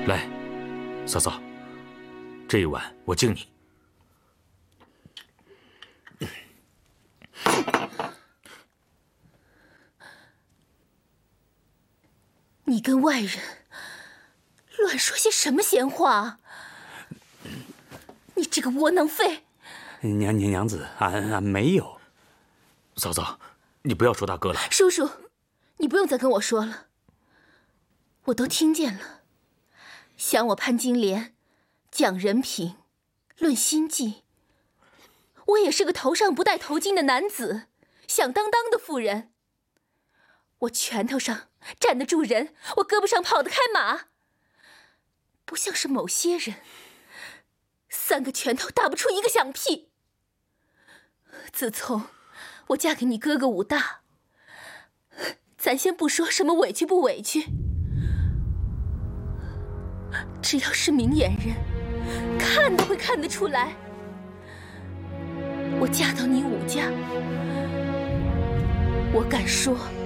来，嫂嫂，这一碗我敬你。 你跟外人乱说些什么闲话？你这个窝囊废！ 娘子，俺没有。 嫂嫂，你不要说大哥了。 叔叔，你不用再跟我说了，我都听见了。想我潘金莲，讲人品，论心计，我也是个头上不戴头巾的男子，响当当的妇人。我拳头上站得住人，我胳膊上跑得开马，不像是某些人，3个拳头打不出一个响屁。自从我嫁给你哥哥武大，咱先不说什么委屈不委屈，只要是明眼人，看都会看得出来，我嫁到你武家，我敢说